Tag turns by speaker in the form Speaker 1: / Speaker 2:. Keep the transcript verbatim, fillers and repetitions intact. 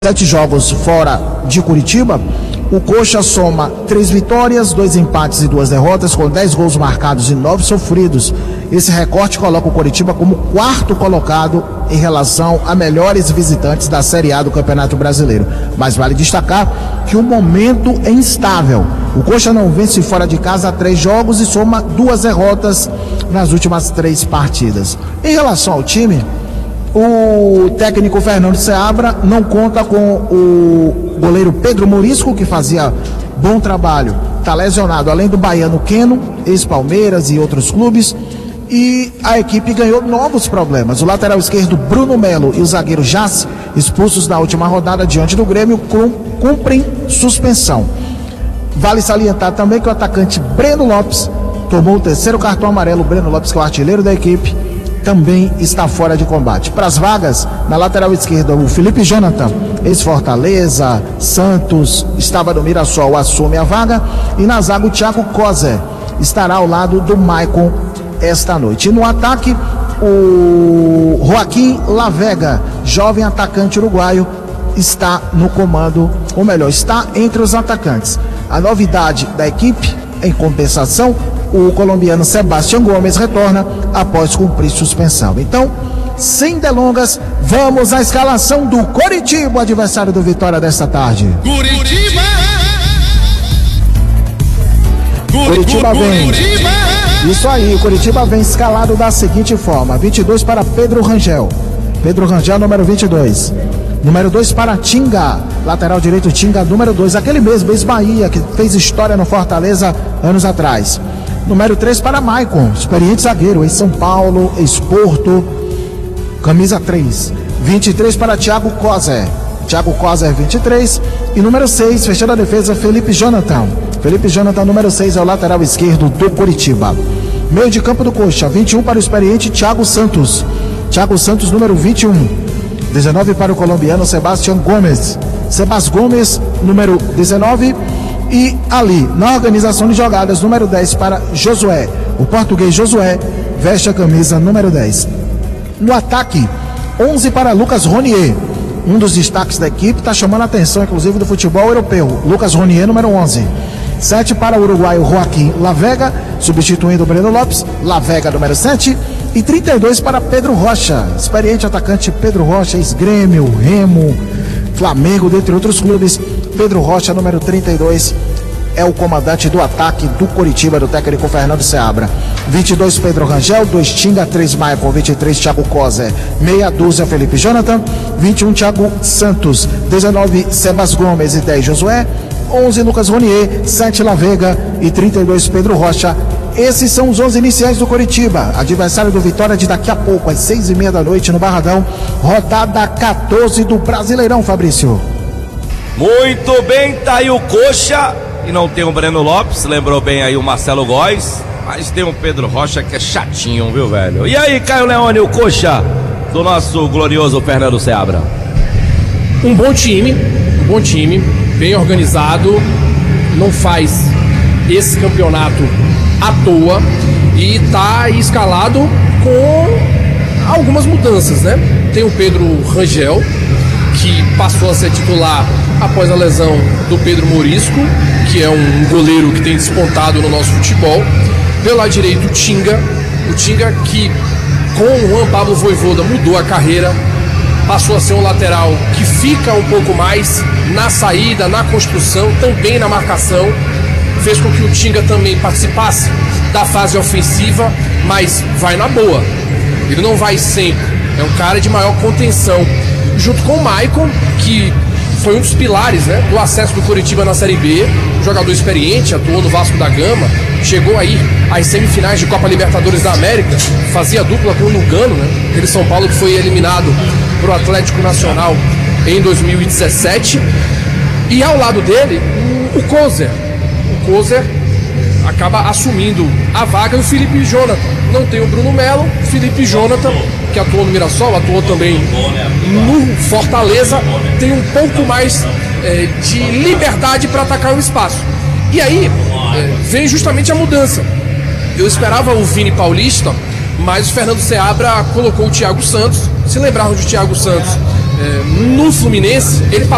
Speaker 1: Sete jogos fora de Curitiba, o Coxa soma três vitórias, dois empates e duas derrotas, com dez gols marcados e nove sofridos. Esse recorte coloca o Curitiba como quarto colocado em relação a melhores visitantes da Série A do Campeonato Brasileiro. Mas vale destacar que o momento é instável. O Coxa não vence fora de casa há três jogos e soma duas derrotas nas últimas três partidas. Em relação ao time, o técnico Fernando Seabra não conta com o goleiro Pedro Morisco, que fazia bom trabalho, está lesionado, além do baiano Keno, ex-Palmeiras e outros clubes, e a equipe ganhou novos problemas. O lateral esquerdo Bruno Melo e o zagueiro Jace, expulsos na última rodada diante do Grêmio, cumprem suspensão. Vale salientar também que o atacante Breno Lopes tomou o terceiro cartão amarelo. Breno Lopes, que é o artilheiro da equipe, também está fora de combate. Para as vagas, na lateral esquerda, o Felipe Jonathan, ex-Fortaleza, Santos, estava no Mirassol, assume a vaga. E na zaga, o Thiago Coser estará ao lado do Maicon esta noite. E no ataque, o Joaquim Lavega, jovem atacante uruguaio, está no comando, ou melhor, está entre os atacantes. A novidade da equipe, em compensação, o colombiano Sebastián Gómez retorna após cumprir suspensão. Então, sem delongas, vamos à escalação do Coritiba, adversário do Vitória desta tarde.
Speaker 2: Curitiba!
Speaker 1: Curitiba vem. Isso aí, o Curitiba vem escalado da seguinte forma: vinte e dois para Pedro Rangel. Pedro Rangel, número vinte e dois. Número dois para Tinga, lateral direito Tinga, número dois, aquele mesmo, ex-Bahia, que fez história no Fortaleza anos atrás. Número três para Maicon, experiente zagueiro, ex-São Paulo, ex-Porto, camisa três. vinte e três para Thiago Coser, Thiago Coser, vinte e três. E número seis, fechando a defesa, Felipe Jonathan. Felipe Jonathan, número seis, é o lateral esquerdo do Curitiba. Meio de campo do Coxa, vinte e um para o experiente Thiago Santos. Thiago Santos, número vinte e um. dezenove para o colombiano Sebastián Gómez. Sebas Gómez, número dezenove. E ali, na organização de jogadas, número dez para Josué. O português Josué veste a camisa número dez. No ataque, onze para Lucas Ronier. Um dos destaques da equipe, está chamando a atenção, inclusive, do futebol europeu. Lucas Ronier, número onze. sete para o uruguaio Joaquim Lavega, substituindo o Breno Lopes. Lavega, número sete. E trinta e dois para Pedro Rocha, experiente atacante Pedro Rocha, ex-Grêmio, Remo, Flamengo, dentre outros clubes. Pedro Rocha, número trinta e dois, é o comandante do ataque do Coritiba, do técnico Fernando Seabra. vinte e dois Pedro Rangel, dois Tinga, três Maicon, vinte e três Thiago Coser, meia dúzia Felipe Jonathan, vinte e um Thiago Santos, dezenove Sebas Gómez e dez Josué, onze Lucas Ronier, sete Lavega e trinta e dois Pedro Rocha. Esses são os onze iniciais do Coritiba, adversário do Vitória de daqui a pouco, às seis e meia da noite no Barradão, rodada quatorze do Brasileirão, Fabrício.
Speaker 3: Muito bem, tá aí o Coxa, e não tem o Breno Lopes, lembrou bem aí o Marcelo Góes, mas tem o Pedro Rocha que é chatinho, viu, velho? E aí, Caio Leone, o Coxa do nosso glorioso Fernando Seabra?
Speaker 4: Um bom time, um bom time, bem organizado, não faz esse campeonato à toa e tá escalado com algumas mudanças, né? Tem o Pedro Rangel, que passou a ser titular após a lesão do Pedro Morisco, que é um goleiro que tem despontado no nosso futebol. Pelo lado direito, o Tinga, o Tinga que com o Juan Pablo Vojvoda mudou a carreira, passou a ser um lateral que fica um pouco mais na saída, na construção, também na marcação. Fez com que o Tinga também participasse da fase ofensiva, mas vai na boa. Ele não vai sempre, é um cara de maior contenção. Junto com o Maicon, que foi um dos pilares, né, do acesso do Curitiba na Série B, um jogador experiente, atuou no Vasco da Gama, chegou aí às semifinais de Copa Libertadores da América, fazia dupla com o Lugano, né, aquele São Paulo que foi eliminado para o Atlético Nacional em dois mil e dezessete. E ao lado dele, o Coser. O Coser acaba assumindo a vaga do Felipe Jonathan. Não tem o Bruno Melo, Felipe Jonathan, que atuou no Mirassol, atuou também no Fortaleza, tem um pouco mais é, de liberdade para atacar o espaço. E aí é, vem justamente a mudança. Eu esperava o Vini Paulista, mas o Fernando Seabra colocou o Thiago Santos. Se lembrarmos de Thiago Santos é, no Fluminense, ele passou